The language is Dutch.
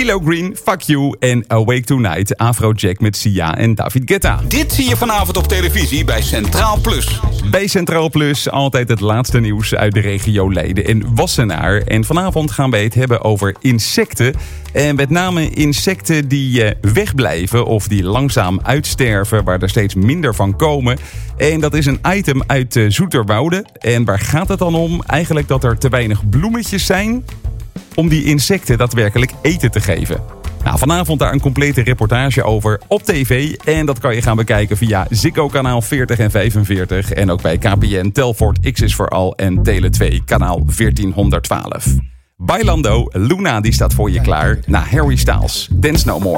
CeeLo Green, Fuck You en Awake Tonight. Afrojack met Sia en David Guetta. Dit zie je vanavond op televisie bij Centraal Plus. Bij Centraal Plus altijd het laatste nieuws uit de regio Leiden en Wassenaar. En vanavond gaan wij het hebben over insecten. En met name insecten die wegblijven of die langzaam uitsterven, waar er steeds minder van komen. En dat is een item uit Zoeterwoude. En waar gaat het dan om? Eigenlijk dat er te weinig bloemetjes zijn om die insecten daadwerkelijk eten te geven. Nou, vanavond daar een complete reportage over op tv. En dat kan je gaan bekijken via Ziggo kanaal 40 en 45. En ook bij KPN, Telfort, X is voor Al en Tele2 kanaal 1412. Bailando, Luna die staat voor je klaar. Na Harry Styles, Dance No More.